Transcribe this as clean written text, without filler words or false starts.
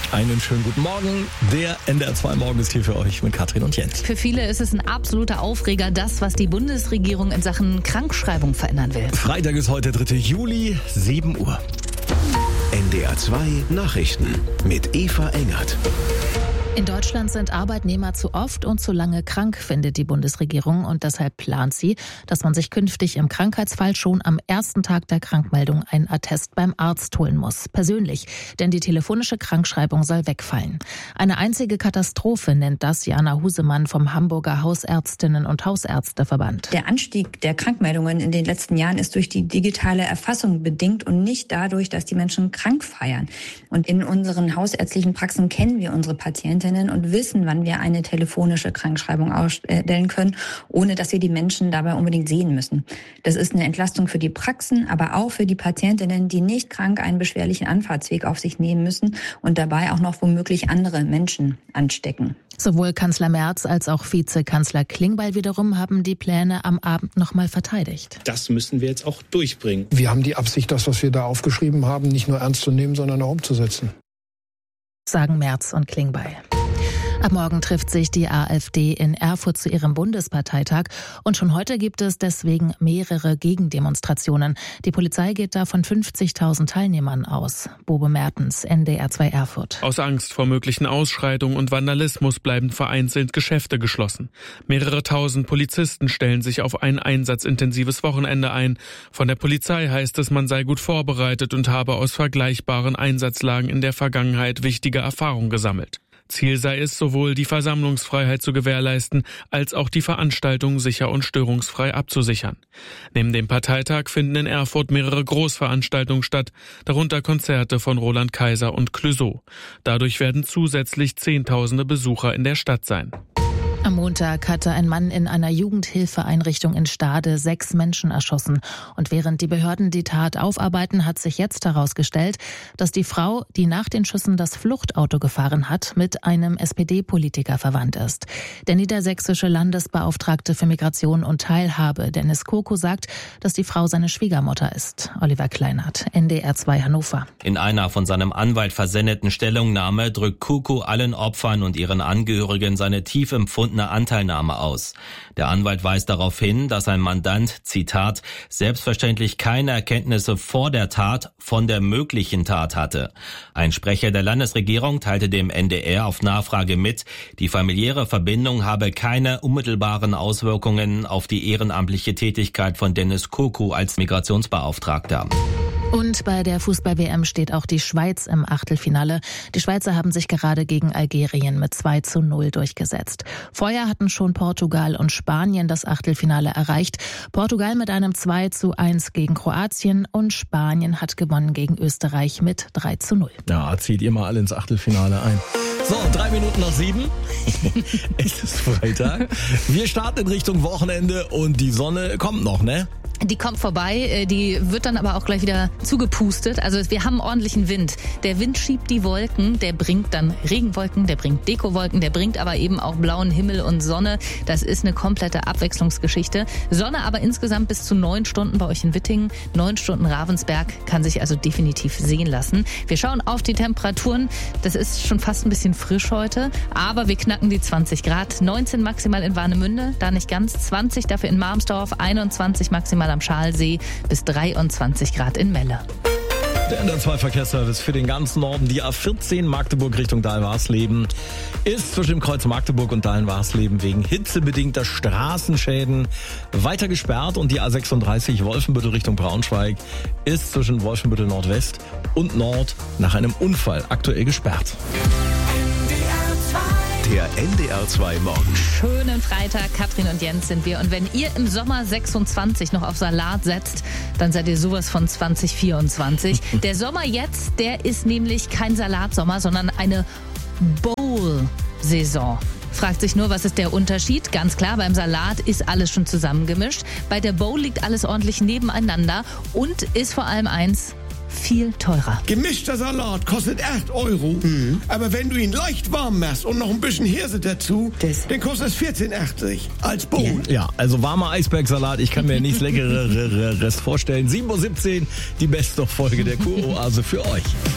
Einen schönen guten Morgen. Der NDR 2 Morgen ist hier für euch mit Katrin und Jens. Für viele ist es ein absoluter Aufreger, das, was die Bundesregierung in Sachen Krankschreibung verändern will. Freitag ist heute 3. Juli, 7 Uhr. NDR 2 Nachrichten mit Eva Engert. In Deutschland sind Arbeitnehmer zu oft und zu lange krank, findet die Bundesregierung. Und deshalb plant sie, dass man sich künftig im Krankheitsfall schon am ersten Tag der Krankmeldung einen Attest beim Arzt holen muss. Persönlich, denn die telefonische Krankschreibung soll wegfallen. Eine einzige Katastrophe nennt das Jana Husemann vom Hamburger Hausärztinnen- und Hausärzteverband. Der Anstieg der Krankmeldungen in den letzten Jahren ist durch die digitale Erfassung bedingt und nicht dadurch, dass die Menschen krank feiern. Und in unseren hausärztlichen Praxen kennen wir unsere Patientinnen und wissen, wann wir eine telefonische Krankschreibung ausstellen können, ohne dass wir die Menschen dabei unbedingt sehen müssen. Das ist eine Entlastung für die Praxen, aber auch für die Patientinnen, die nicht krank einen beschwerlichen Anfahrtsweg auf sich nehmen müssen und dabei auch noch womöglich andere Menschen anstecken. Sowohl Kanzler Merz als auch Vizekanzler Klingbeil wiederum haben die Pläne am Abend nochmal verteidigt. Das müssen wir jetzt auch durchbringen. Wir haben die Absicht, das, was wir da aufgeschrieben haben, nicht nur ernst zu nehmen, sondern auch umzusetzen, sagen Merz und Klingbeil. Ab morgen trifft sich die AfD in Erfurt zu ihrem Bundesparteitag und schon heute gibt es deswegen mehrere Gegendemonstrationen. Die Polizei geht da von 50.000 Teilnehmern aus. Bobe Mertens, NDR 2 Erfurt. Aus Angst vor möglichen Ausschreitungen und Vandalismus bleiben vereinzelt Geschäfte geschlossen. Mehrere tausend Polizisten stellen sich auf ein einsatzintensives Wochenende ein. Von der Polizei heißt es, man sei gut vorbereitet und habe aus vergleichbaren Einsatzlagen in der Vergangenheit wichtige Erfahrungen gesammelt. Ziel sei es, sowohl die Versammlungsfreiheit zu gewährleisten, als auch die Veranstaltung sicher und störungsfrei abzusichern. Neben dem Parteitag finden in Erfurt mehrere Großveranstaltungen statt, darunter Konzerte von Roland Kaiser und Clouseau. Dadurch werden zusätzlich Zehntausende Besucher in der Stadt sein. Am Montag hatte ein Mann in einer Jugendhilfeeinrichtung in Stade 6 Menschen erschossen. Und während die Behörden die Tat aufarbeiten, hat sich jetzt herausgestellt, dass die Frau, die nach den Schüssen das Fluchtauto gefahren hat, mit einem SPD-Politiker verwandt ist. Der niedersächsische Landesbeauftragte für Migration und Teilhabe, Dennis Kurko, sagt, dass die Frau seine Schwiegermutter ist. Oliver Kleinert, NDR 2 Hannover. In einer von seinem Anwalt versendeten Stellungnahme drückt Kurko allen Opfern und ihren Angehörigen seine tief empfundene Anteilnahme aus. Der Anwalt weist darauf hin, dass sein Mandant, Zitat, selbstverständlich keine Erkenntnisse vor der Tat von der möglichen Tat hatte. Ein Sprecher der Landesregierung teilte dem NDR auf Nachfrage mit, die familiäre Verbindung habe keine unmittelbaren Auswirkungen auf die ehrenamtliche Tätigkeit von Dennis Kurko als Migrationsbeauftragter. Und bei der Fußball-WM steht auch die Schweiz im Achtelfinale. Die Schweizer haben sich gerade gegen Algerien mit 2:0 durchgesetzt. Vorher hatten schon Portugal und Spanien das Achtelfinale erreicht. Portugal mit einem 2:1 gegen Kroatien und Spanien hat gewonnen gegen Österreich mit 3:0. Ja, zieht ihr mal alle ins Achtelfinale ein. So, 3 Minuten nach 7. Es ist Freitag. Wir starten in Richtung Wochenende und die Sonne kommt noch, ne? Die kommt vorbei, die wird dann aber auch gleich wieder zugepustet. Also wir haben ordentlichen Wind. Der Wind schiebt die Wolken, der bringt dann Regenwolken, der bringt Dekowolken, der bringt aber eben auch blauen Himmel und Sonne. Das ist eine komplette Abwechslungsgeschichte. Sonne aber insgesamt bis zu 9 Stunden bei euch in Wittingen, 9 Stunden Ravensberg, kann sich also definitiv sehen lassen. Wir schauen auf die Temperaturen. Das ist schon fast ein bisschen frisch heute, aber wir knacken die 20 Grad. 19 maximal in Warnemünde, da nicht ganz, 20 dafür in Marmsdorf, 21 maximal am Schalsee bis 23 Grad in Melle. Der NDR 2 Verkehrsservice für den ganzen Norden. Die A14 Magdeburg Richtung Dahlwarsleben ist zwischen dem Kreuz Magdeburg und Dahlwarsleben wegen hitzebedingter Straßenschäden weiter gesperrt. Und die A36 Wolfenbüttel Richtung Braunschweig ist zwischen Wolfenbüttel Nordwest und Nord nach einem Unfall aktuell gesperrt. Der NDR 2 Morgen. Schönen Freitag, Katrin und Jens sind wir. Und wenn ihr im Sommer 26 noch auf Salat setzt, dann seid ihr sowas von 2024. Der Sommer jetzt, der ist nämlich kein Salatsommer, sondern eine Bowl-Saison. Fragt sich nur, was ist der Unterschied? Ganz klar, beim Salat ist alles schon zusammengemischt. Bei der Bowl liegt alles ordentlich nebeneinander und ist vor allem eins: viel teurer. Gemischter Salat kostet 8 €. Aber wenn du ihn leicht warm machst und noch ein bisschen Hirse dazu, dann kostet es 14,80 als Bowl. Ja, also warmer Eisbergsalat. Ich kann mir nichts Leckereres vorstellen. 7:17 Uhr, die beste Folge der Kuroase für euch.